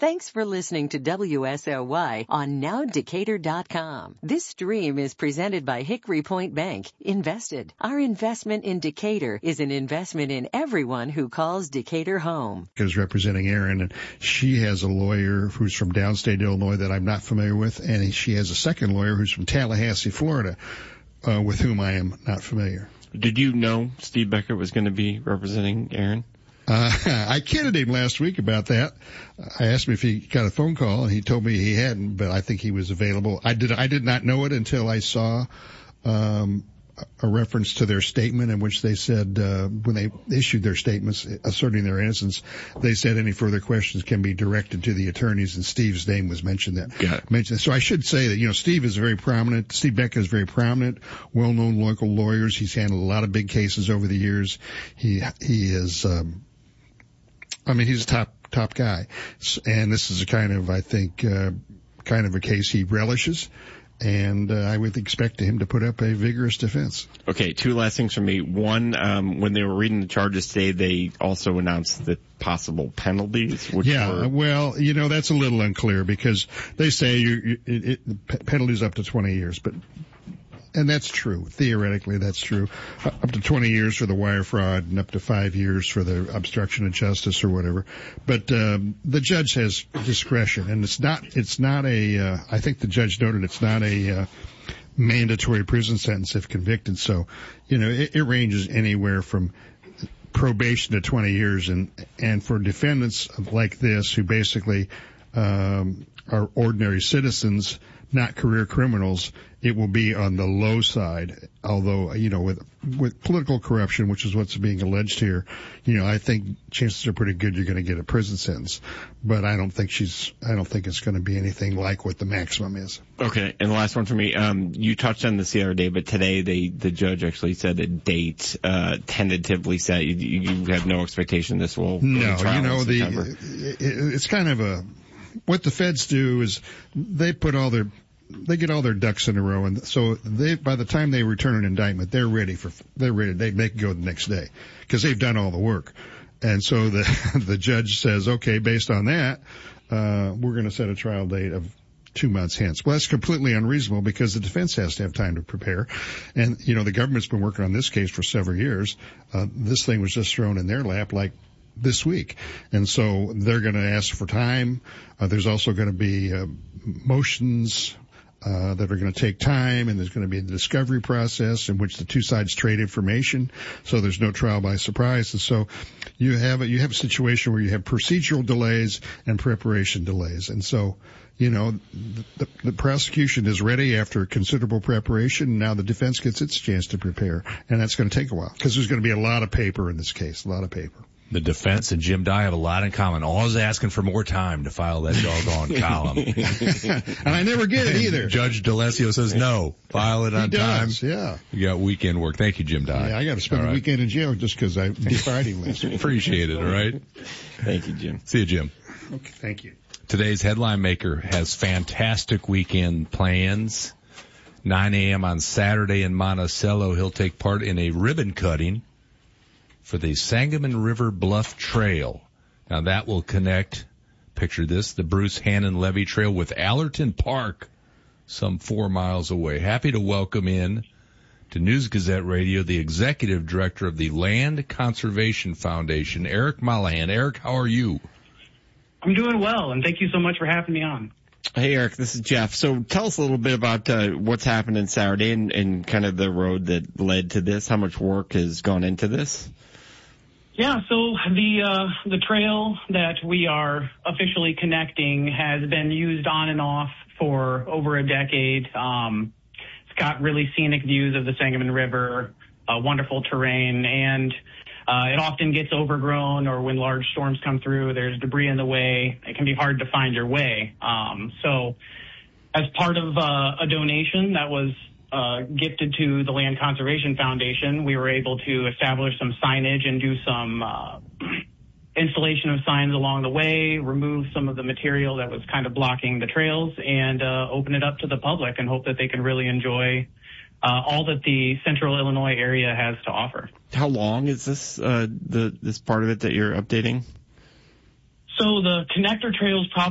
Thanks for listening to WSLY on NowDecatur.com. This stream is presented by Hickory Point Bank. Invested. Our investment in Decatur is an investment in everyone who calls Decatur home. Is representing Erin, and she has a lawyer who's from downstate Illinois that I'm not familiar with, and she has a second lawyer who's from Tallahassee, Florida, with whom I am not familiar. Did you know Steve Becker was going to be representing Erin? I kidded him last week about that. I asked him if he got a phone call, and he told me he hadn't, but I think he was available. I did not know it until I saw a reference to their statement in which they said, when they issued their statements asserting their innocence, they said any further questions can be directed to the attorneys, and Steve's name was mentioned there. So I should say that, Steve Becker is very prominent, well-known local lawyers. He's handled a lot of big cases over the years. He is, he's a top guy. And this is a kind of a case he relishes. And I would expect him to put up a vigorous defense. Okay, two last things from me. One, when they were reading the charges today, they also announced the possible penalties. Well, that's a little unclear because they say penalties up to 20 years, and that's true. Theoretically, that's true. Up to 20 years for the wire fraud and up to 5 years for the obstruction of justice or whatever. But the judge has discretion, and it's not I think the judge noted it's not a mandatory prison sentence if convicted. So, it ranges anywhere from probation to 20 years, and for defendants like this who basically are ordinary citizens, not career criminals, it will be on the low side. Although, with political corruption, which is what's being alleged here, I think chances are pretty good you're going to get a prison sentence. But I don't think it's going to be anything like what the maximum is. Okay, and the last one for me. You touched on this the other day, but today the judge actually said a date, tentatively set. You have no expectation this will. No, it's kind of what the feds do is they get all their ducks in a row, and so by the time they return an indictment, they're ready. They can go the next day because they've done all the work. And so the judge says, okay, based on that, we're going to set a trial date of 2 months hence. Well, that's completely unreasonable because the defense has to have time to prepare. And, the government's been working on this case for several years. This thing was just thrown in their lap like this week. And so they're going to ask for time. There's also going to be motions that are going to take time, and there's going to be a discovery process in which the two sides trade information, so there's no trial by surprise. And so you have a situation where you have procedural delays and preparation delays. And so, the prosecution is ready after considerable preparation. Now the defense gets its chance to prepare, and that's going to take a while because there's going to be a lot of paper in this case, a lot of paper. The defense and Jim Dye have a lot in common. Always asking for more time to file that doggone column. And I never get it either. Judge D'Alessio says no. File it on time. Yeah. You got weekend work. Thank you, Jim Dye. Yeah, I got to spend the weekend in jail just because I defied him last week. Appreciate it, all right? Thank you, Jim. See you, Jim. Okay, thank you. Today's headline maker has fantastic weekend plans. 9 a.m. on Saturday in Monticello, he'll take part in a ribbon cutting for the Sangamon River Bluff Trail. Now that will connect, picture this, the Bruce Hannon Levee Trail with Allerton Park, some 4 miles away. Happy to welcome in to News Gazette Radio the Executive Director of the Land Conservation Foundation, Eric Mollahan. Eric, how are you? I'm doing well, and thank you so much for having me on. Hey, Eric, this is Jeff. So tell us a little bit about what's happening Saturday and kind of the road that led to this. How much work has gone into this? Yeah, so the trail that we are officially connecting has been used on and off for over a decade. It's got really scenic views of the Sangamon River, wonderful terrain, and it often gets overgrown, or when large storms come through, there's debris in the way. It can be hard to find your way. So as part of a donation that was gifted to the Land Conservation Foundation, we were able to establish some signage and do some installation of signs along the way, remove some of the material that was kind of blocking the trails, and open it up to the public and hope that they can really enjoy all that the central Illinois area has to offer. How long is this this part of it that you're updating? So the connector trail is probably